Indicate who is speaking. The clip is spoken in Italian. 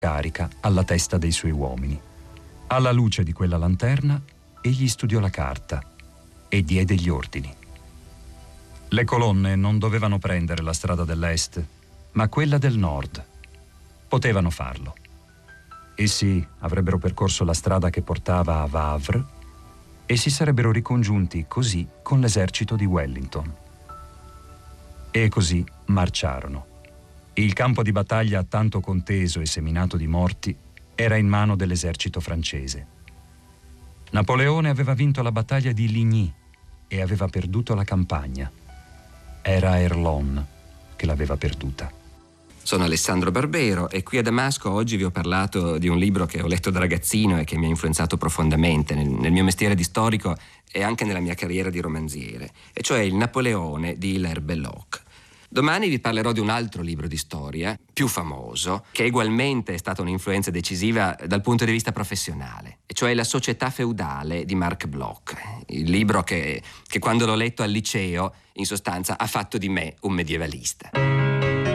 Speaker 1: carica alla testa dei suoi uomini. Alla luce di quella lanterna, egli studiò la carta e diede gli ordini. Le colonne non dovevano prendere la strada dell'est, ma quella del nord. Potevano farlo. Essi avrebbero percorso la strada che portava a Wavre e si sarebbero ricongiunti così con l'esercito di Wellington. E così marciarono. Il campo di battaglia tanto conteso e seminato di morti era in mano dell'esercito francese. Napoleone aveva vinto la battaglia di Ligny e aveva perduto la campagna. Era Erlon che l'aveva perduta.
Speaker 2: Sono Alessandro Barbero e qui a Damasco oggi vi ho parlato di un libro che ho letto da ragazzino e che mi ha influenzato profondamente nel mio mestiere di storico e anche nella mia carriera di romanziere, e cioè Il Napoleone di Hilaire Belloc. Domani vi parlerò di un altro libro di storia, più famoso, che ugualmente è stata un'influenza decisiva dal punto di vista professionale, e cioè La società feudale di Marc Bloch, il libro che quando l'ho letto al liceo, in sostanza, ha fatto di me un medievalista.